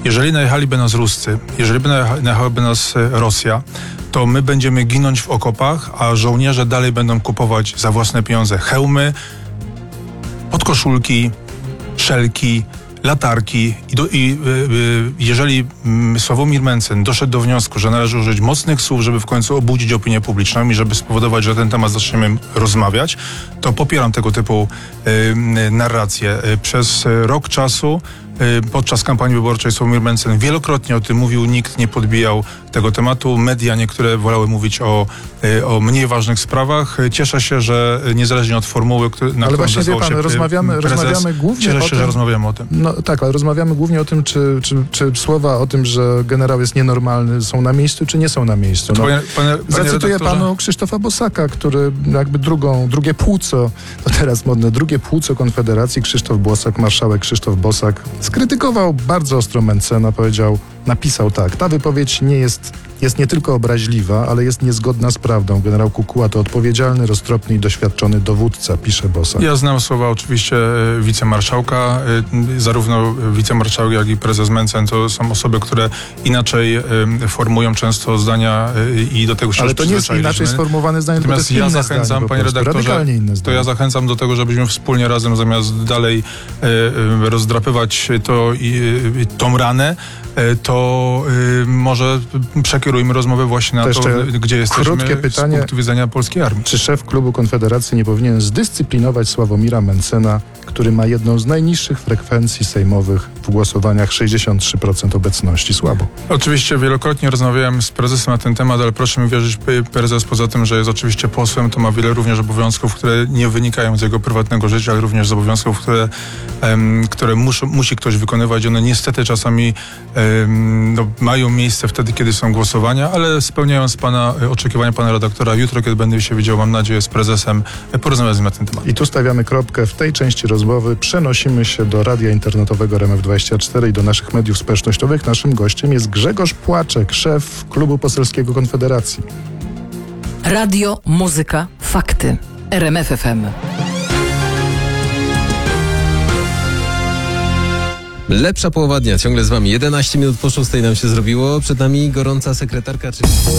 Jeżeli najechaliby nas Ruscy, jeżeli by najechałaby nas Rosja, to my będziemy ginąć w okopach, a żołnierze dalej będą kupować za własne pieniądze hełmy, podkoszulki, szelki, latarki jeżeli Sławomir Mencen doszedł do wniosku, że należy użyć mocnych słów, żeby w końcu obudzić opinię publiczną i żeby spowodować, że ten temat zaczniemy rozmawiać, to popieram tego typu narrację. Przez rok czasu podczas kampanii wyborczej Sławomir Mencen wielokrotnie o tym mówił, nikt nie podbijał tego tematu. Media niektóre wolały mówić o mniej ważnych sprawach. Cieszę się, że niezależnie od formuły, na ale którą właśnie wie pan, rozmawiamy głównie cieszę się, o tym, że rozmawiamy o tym. No tak, ale rozmawiamy głównie o tym, czy słowa o tym, że generał jest nienormalny, są na miejscu, czy nie są na miejscu. No, zacytuję panu Krzysztofa Bosaka, który jakby drugie płuco, to teraz modne, drugie płuco Konfederacji, Krzysztof Bosak, marszałek Krzysztof Bosak, skrytykował bardzo ostro Mencena, napisał tak: ta wypowiedź jest nie tylko obraźliwa, ale jest niezgodna z prawdą. Generał Kukuła to odpowiedzialny, roztropny i doświadczony dowódca, pisze Bosak. Ja znam słowa oczywiście wicemarszałka. Zarówno wicemarszałek, jak i prezes Mencen to są osoby, które inaczej formują często zdania i do tego się ale to nie jest inaczej sformułowane zdanie, tylko to jest inne zachęcam, zdanie, panie redaktorze, to ja zachęcam do tego, żebyśmy wspólnie razem, zamiast dalej rozdrapywać tą ranę, to może przekierujmy rozmowę właśnie na to, gdzie jesteśmy z punktu widzenia polskiej armii. Czy szef klubu Konfederacji nie powinien zdyscyplinować Sławomira Mencena, który ma jedną z najniższych frekwencji sejmowych w głosowaniach, 63% obecności? Słabo. Oczywiście wielokrotnie rozmawiałem z prezesem na ten temat, ale proszę mi wierzyć, prezes poza tym, że jest oczywiście posłem, to ma wiele również obowiązków, które nie wynikają z jego prywatnego życia, ale również z obowiązków, które musi ktoś wykonywać. One niestety czasami mają miejsce wtedy, kiedy są głosowania, ale spełniając oczekiwania pana redaktora, jutro, kiedy będę się widział, mam nadzieję, z prezesem, porozmawiać z nim na ten temat. I tu stawiamy kropkę w tej części rozmowy. Przenosimy się do radia internetowego RMF24 i do naszych mediów społecznościowych. Naszym gościem jest Grzegorz Płaczek, szef klubu poselskiego Konfederacji. Radio, muzyka, fakty. RMF FM. Lepsza połowa dnia, ciągle z wami. 11 minut po 6 nam się zrobiło. Przed nami gorąca sekretarka, czyli...